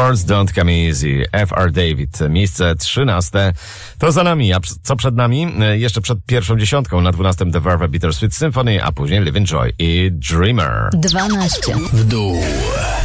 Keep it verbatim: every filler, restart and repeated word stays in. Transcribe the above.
Words Don't Come Easy, F R David, miejsce trzynaste. To za nami, a co przed nami? Jeszcze przed pierwszą dziesiątką, na dwunastym The Verve Bittersweet Symphony, a później Live Enjoy i Dreamer. dwanaście W dół.